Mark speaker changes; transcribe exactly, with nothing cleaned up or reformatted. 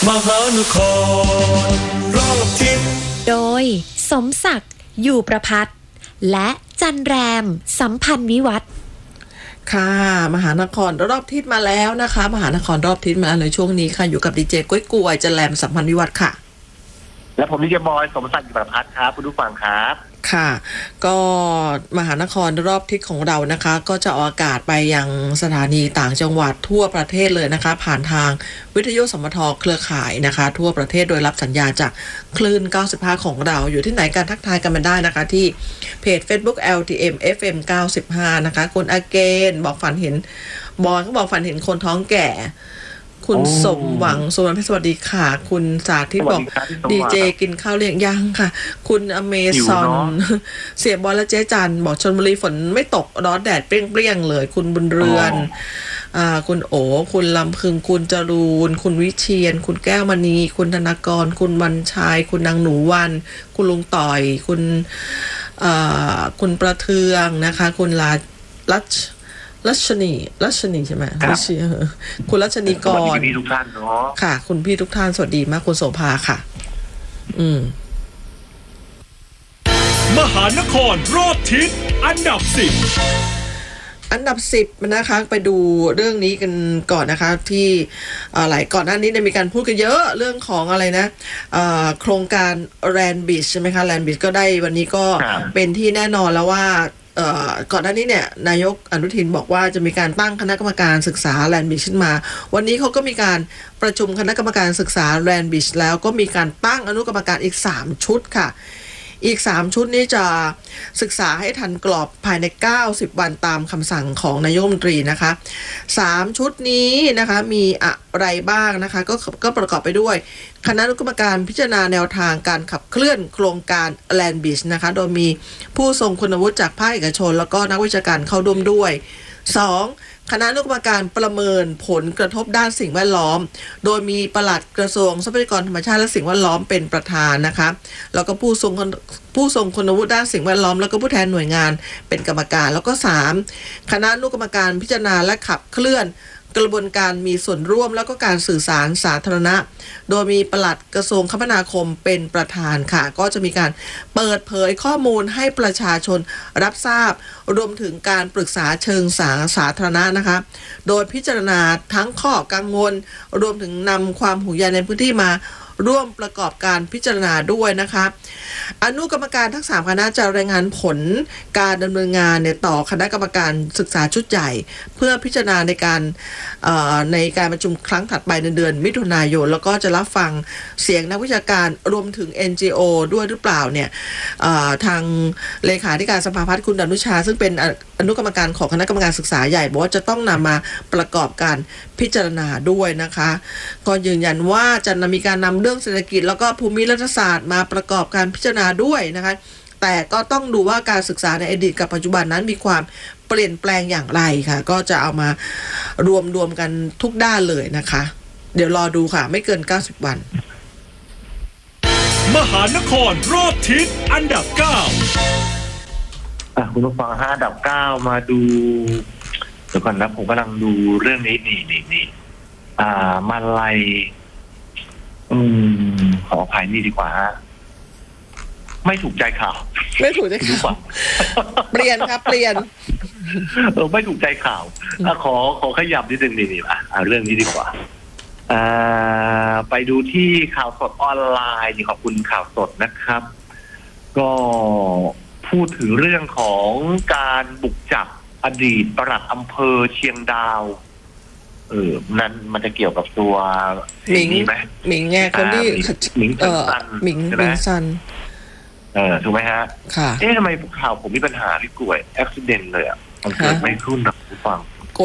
Speaker 1: มหานครรอบทิศ
Speaker 2: โดยสมศักดิ์อยู่ประภัตและจันแรมสัมพันธ์วิวัฒน์
Speaker 3: ค่ะมหานครรอบทิศมาแล้วนะคะมหานครรอบทิศมาในช่วงนี้ค่ะอยู่กับดีเจก้อยกวยจันแรมสัมพันธ์วิวัฒน์ค่ะ
Speaker 4: และผมดีเจบอยสมศักดิ์อยู่ประภัตครับคุณผู้ฟังครับ
Speaker 3: ค่ะก็มหานครรอบทิศของเรานะคะก็จะออกอากาศไปยังสถานีต่างจังหวัดทั่วประเทศเลยนะคะผ่านทางวิทยุสมทเครือข่ายนะคะทั่วประเทศโดยรับสัญญาณจากคลื่นเก้าสิบห้าของเราอยู่ที่ไหนกันทักทายกันมาได้นะคะที่เพจ Facebook แอล ที เอ็ม เอฟ เอ็ม เก้าสิบห้านะคะคุณอาเกนบอกฝันเห็นบอยเขาบอกฝันเห็นคนท้องแก่คุณสมหวังสวัสดีสวัสดีค่ะคุณสาธิตบอกดีเจกินข้าวเลี้ยงยังค่ะคุณอเมซอนเสียบอลและเจ๊จันบอกชลบุรีฝนไม่ตกร้อนแดดเปรี้ยงๆเลยคุณบุญเรือนอ่าคุณโอคุณลำพึงคุณจรูนคุณวิเชียนคุณแก้วมณีคุณธนากรคุณวันชัยคุณนางหนูวันคุณลุงต่อยคุณอ่าคุณประเทืองนะคะคุณลาลัชรัชนีรัชนีใช่ไหมรัชนีคุณรัชนีกรสวัส
Speaker 4: ดีทุกท่านเนาะ
Speaker 3: ค่ะคุณพี่ทุกท่านสวัสดีมากคุณโสภาค่ะอืม
Speaker 1: มหานครรอบทิศอันดับสิบ
Speaker 3: อันดับสิบนะคะไปดูเรื่องนี้กันก่อนนะคะที่หลายก่อนหน้านี้ได้มีการพูดกันเยอะเรื่องของอะไรนะโครงการแลนด์บีชใช่ไหมคะแลนด์บีชก็ได้วันนี้ก็เป็นที่แน่นอนแล้วว่าก่อนหน้านี้เนี่ยนายกอนุทินบอกว่าจะมีการตั้งคณะกรรมการศึกษาแลนด์บีชขึ้นมาวันนี้เขาก็มีการประชุมคณะกรรมการศึกษาแลนด์บีชแล้วก็มีการตั้งอนุกรรมการอีกสามชุดค่ะอีกสามชุดนี้จะศึกษาให้ทันกรอบภายในเก้าสิบวันตามคำสั่งของนายกรัฐมนตรีนะคะสามชุดนี้นะคะมีอะไรบ้างนะคะก็ก็ประกอบไปด้วยคณะกรรมการพิจารณาแนวทางการขับเคลื่อนโครงการแลนด์บีชนะคะโดยมีผู้ทรงคุณวุฒิจากภาคเอกชนแล้วก็นักวิชาการเข้าร่วมด้วยสองคณะกรรมการประเมินผลกระทบด้านสิ่งแวดล้อมโดยมีปลัดกระทรวงทรัพยากรธรรมชาติและสิ่งแวดล้อมเป็นประธานนะคะแล้วก็ผู้ทรงผู้ทรงคุณวุฒิด้านสิ่งแวดล้อมแล้วก็ผู้แทนหน่วยงานเป็นกรรมการแล้วก็สามคณะกรรมการพิจารณาและขับเคลื่อนกระบวนการมีส่วนร่วมแล้วก็การสื่อสารสาธารณะโดยมีปลัดกระทรวงคมนาคมเป็นประธานค่ะก็จะมีการเปิดเผยข้อมูลให้ประชาชนรับทราบรวมถึงการปรึกษาเชิงสาสาธารณะนะคะโดยพิจารณาทั้งข้อกังวลรวมถึงนำความห่วงใยในพื้นที่มาร่วมประกอบการพิจารณาด้วยนะคะอนุกรรมการทั้งสามคณะจะรายงานผลการดำเนินงานเนี่ยต่อคณะกรรมการศึกษาชุดใหญ่เพื่อพิจารณาในการในการประชุมครั้งถัดไปในเดือนมิถุนายนแล้วก็จะรับฟังเสียงนักวิชาการรวมถึง เอ็น จี โอ ด้วยหรือเปล่าเนี่ยทางเลขาธิการสภาพัฒน์คุณดนุชาซึ่งเป็นอนุกรรมการของคณะกรรมการศึกษาใหญ่บอกว่าจะต้องนำมาประกอบการพิจารณาด้วยนะคะก็ยืนยันว่าจะมีการนำเรื่องเศรษฐกิจแล้วก็ภูมิรัฐศาสตร์มาประกอบการพิจารณาด้วยนะคะแต่ก็ต้องดูว่าการศึกษาในอดีตกับปัจจุบันนั้นมีความเปลี่ยนแปลงอย่างไรค่ะก็จะเอามารวมรวมกันทุกด้านเลยนะคะเดี๋ยวรอดูค่ะไม่เกินเก้าสิบวัน
Speaker 1: มหานครรอบทิศอันดับเก้า
Speaker 4: อ่ะคุณผู้ฟังห้าอันดับเก้ามาดูเดี๋ยวก่อนนะผมกำลังดูเรื่องนี้นี่นี่นี่อ่ามาลัยอืมขออภัยนี่ดีกว่าฮะไม่ถูกใจข่าว
Speaker 3: ไม่ถูกใจข่าวเปลี่ยนครับเปลี่ยน
Speaker 4: เออไม่ถูกใจข่าวอ่ะขอขอขยับนิดนึงนี่นี่อ่ะเรื่องนี้ดีกว่าอ่าไปดูที่ข่าวสดออนไลน์ขอบคุณข่าวสดนะครับก็พูดถึงเรื่องของการบุกจับอดีตปลัดอำเภอเชียงดาวเออนั่นมันจะเกี่ยวกับตัว
Speaker 3: หมิง
Speaker 4: ไหม
Speaker 3: หมิงไงคนที่
Speaker 4: หมิง
Speaker 3: เออหมิงหมิงซัน
Speaker 4: เออถูกไหมฮะ
Speaker 3: ค่ะ
Speaker 4: เอ๊ะทำไมข่าวผมมีปัญหาพี่กล้วยอุบิเหตุเลยอ่ะมันเกิดไม่ขึ้นนะผู้ฟัง